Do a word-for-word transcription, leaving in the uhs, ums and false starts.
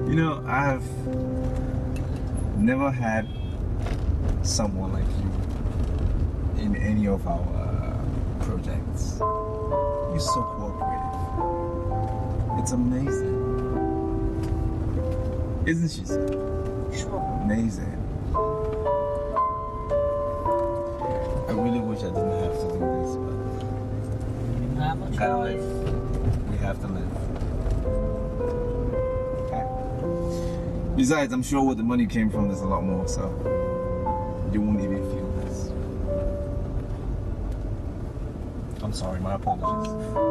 You know, I've never had someone like you in any of our uh, projects. You're so cooperative. It's amazing. Isn't she so? Sure. Amazing. I really wish I didn't have to do this, but You have a we gotta choice. live. We have to live. Okay. Besides, I'm sure where the money came from, there's a lot more, so you won't even feel this. I'm sorry, my apologies.